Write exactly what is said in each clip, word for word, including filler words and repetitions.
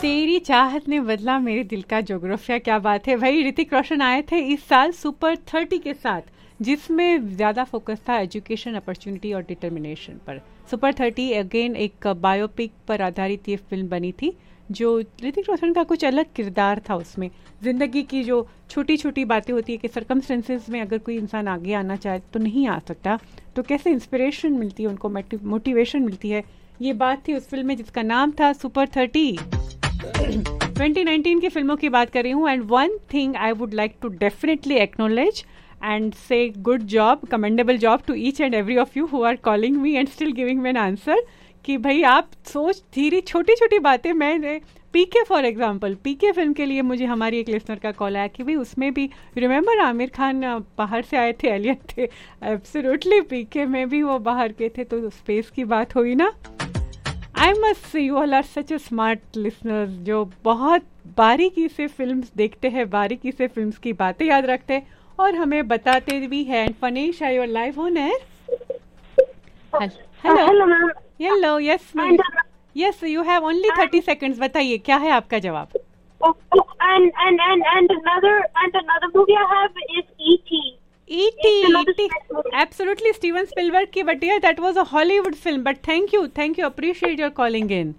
तेरी चाहत ने बदला मेरे दिल का जोग्राफिया, क्या बात है भाई। ऋतिक रोशन आए थे इस साल सुपर थर्टी के साथ, जिसमें ज़्यादा फोकस था एजुकेशन, अपॉर्चुनिटी और डिटर्मिनेशन पर। सुपर थर्टी अगेन एक बायोपिक पर आधारित ये फिल्म बनी थी, जो ऋतिक रोशन का कुछ अलग किरदार था उसमें। ज़िंदगी की जो छोटी छोटी बातें होती है कि सर्कमस्टेंसेस में अगर कोई इंसान आगे आना चाहे तो नहीं आ सकता, तो कैसे इंस्पिरेशन मिलती है उनको, मोटिवेशन मिलती है, ये बात थी उस फिल्म में जिसका नाम था सुपर थर्टी। ट्वेंटी नाइनटीन की फिल्मों की बात कर रही हूँ। And one thing I would like to definitely acknowledge and say good job, commendable job to each and every of you who are calling me and still giving me an answer कि भाई आप सोच धीरे छोटी छोटी बातें। मैंने पीके for example, PK film के लिए मुझे हमारी एक लिसनर का कॉल आया कि भाई उसमें भी रिमेंबर आमिर खान बाहर से आए थे, एलियन थे। एब्सोल्युटली पीके में भी वो बाहर के थे, तो स्पेस की बात हुई ना। I must say you all are such A smart listeners, जो बहुत बारीकी से फिल्म्स देखते हैं, बारीकी से फिल्म्स की बातें याद रखते हैं और हमें बताते भी हैं। Phanish, are you live on air? Hello hello ma'am. Hello, yes ma'am, yes you have only thirty seconds. बताइए क्या है आपका जवाब? and and and and another and another movie I have is E T E T E T absolutely Steven Spielberg की, but yeah that was a Hollywood film, but thank you thank you appreciate your calling in।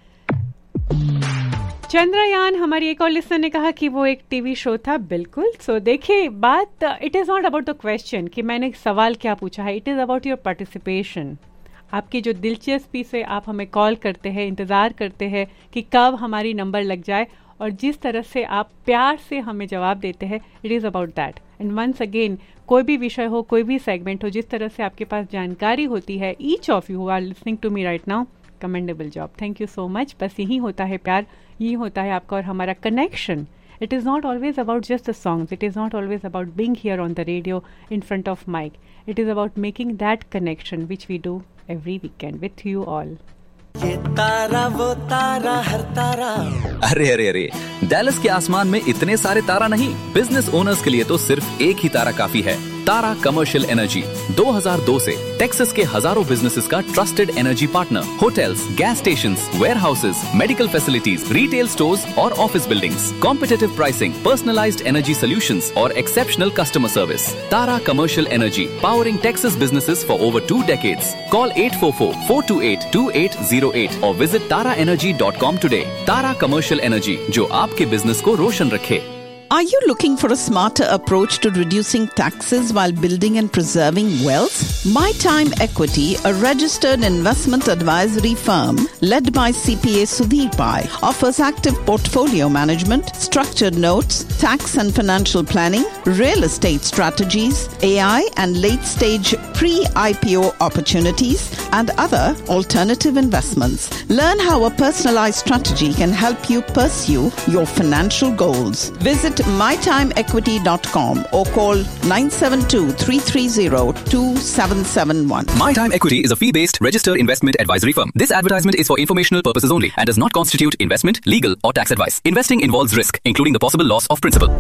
Chandrayaan, हमारी एक और Leicester ने कहा कि वो एक TV show था। बिल्कुल। सो so, देखिए बात, it is not about the question कि मैंने सवाल क्या पूछा है, it is about your participation. आपकी जो दिलचस्पी से आप हमें कॉल करते हैं, इंतज़ार करते हैं कि कब हमारी नंबर लग जाए, और जिस तरह से आप प्यार से हमें जवाब देते हैं, it is about that. And once again, कोई भी विषय हो, कोई भी सेगमेंट हो, जिस तरह से आपके पास जानकारी होती है, each of you who are listening to me right now, commendable job, thank you so much. बस यही होता है प्यार, यही होता है आपका और हमारा connection. It is not always about just the songs, it is not always about being here on the radio in front of mic, it is about making that connection which we do every weekend with you all. ये तारा वो तारा हर तारा। अरे अरे अरे, Dallas के आसमान में इतने सारे तारा नहीं, बिजनेस ओनर्स के लिए तो सिर्फ एक ही तारा काफी है। तारा कमर्शियल एनर्जी दो हज़ार दो से टेक्सास के हजारों बिजनेसेस का trusted energy partner. Hotels, gas stations, warehouses, medical facilities, retail stores और office buildings, competitive pricing, personalised energy solutions और exceptional customer service. Tara commercial energy, powering Texas businesses for over two decades. Call at four four, four to eight, to eight zero eight और visit तारा energy dot com today. तारा commercial energy, जो आपके business को रोशन रखे। Are you looking for a smarter approach to reducing taxes while building and preserving wealth? My Time Equity, a registered investment advisory firm led by C P A Sudhir Pai, offers active portfolio management, structured notes, tax and financial planning, real estate strategies, A I and late-stage pre-I P O opportunities, and other alternative investments. Learn how a personalized strategy can help you pursue your financial goals. Visit my time equity dot com or call nine seven two, three three zero, two seven seven one. My Time Equity is a fee-based registered investment advisory firm. This advertisement is for informational purposes only and does not constitute investment, legal or tax advice. Investing involves risk, including the possible loss of principal.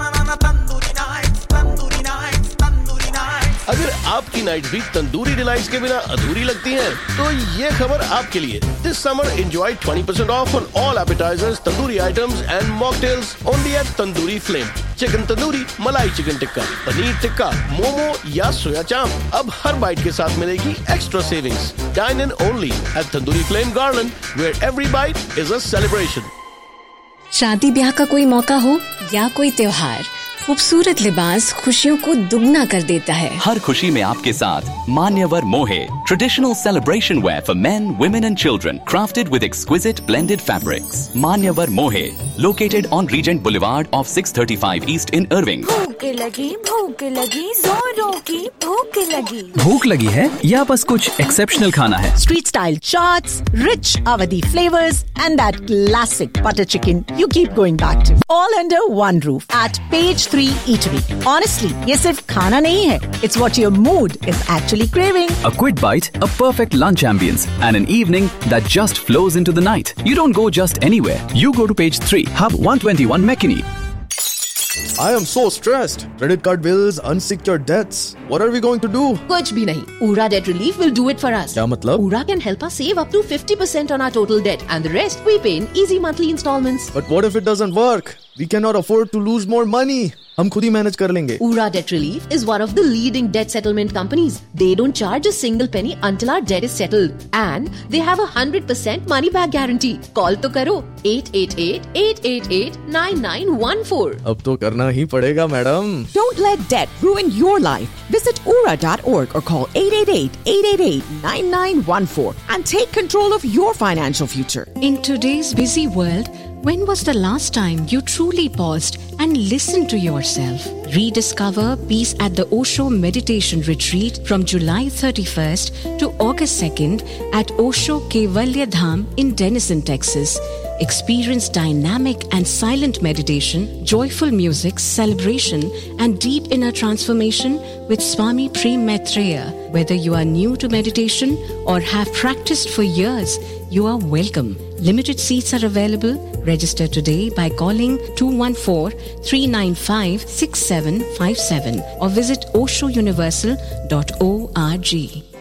अगर आपकी night भी tandoori delights के बिना अधूरी लगती है, तो ये खबर आपके लिए। This summer enjoy twenty percent of on all appetisers, tandoori items and mocktails only eight tandoori flame. Chicken tandoori, मलाई चिकन टिक्का, पनीर टिक्का, मोमो या सोया चाप, अब हर बाइट के साथ मिलेगी extra savings. Dine in only eight tandoori flame garden, where every bite is a celebration. शादी ब्याह का कोई मौका हो या कोई त्योहार, खूबसूरत लिबास खुशियों को दुगना कर देता है। हर खुशी में आपके साथ मान्यवर मोहे, traditional celebration where for main, women and children, crafted with exquisite blended fabrics. मान्यवर मोहे, located on reagent boulevard of six thirty five east in Irving. भूख लगी, भूख लगी, जोरों की भूख लगी। भूख लगी है या बस कुछ एक्सेप्शनल खाना है? Street style charts, rich Awadhi flavors, and that classic butter chicken you keep going back to. All under one roof at Page Three Eatery. Honestly, ये सिर्फ खाना नहीं है. It's what your mood is actually craving. A quick bite, a perfect lunch ambience, and an evening that just flows into the night. You don't go just anywhere. You go to Page Three, Hub one twenty-one McKinney. I am so stressed. Credit card bills, unsecured debts. What are we going to do? कुछ भी नहीं. Ura Debt Relief will do it for us. क्या मतलब? Ura can help us save up to fifty percent on our total debt and the rest we pay in easy monthly installments. But what if it doesn't work? We cannot afford to lose more money. हम खुद ही manage कर लेंगे. Ura Debt Relief is one of the leading debt settlement companies. They don't charge a single penny until our debt is settled. And they have a one hundred percent money back guarantee. Call to karo eight eight eight, eight eight eight, nine nine one four. अब तो करना ही पड़ेगा madam. Don't let debt ruin your life. Visit ura dot org or call eight eight eight, eight eight eight, nine nine one four and take control of your financial future. In today's busy world, when was the last time you truly paused and listened to yourself? Rediscover peace at the Osho Meditation Retreat from July thirty-first to August second at Osho Kaivalya Dham in Denison, Texas. Experience dynamic and silent meditation, joyful music, celebration, and deep inner transformation with Swami Prem Maitreya. Whether you are new to meditation or have practiced for years, you are welcome. Limited seats are available. Register today by calling two one four, three nine five, six seven five seven or visit osho universal dot org.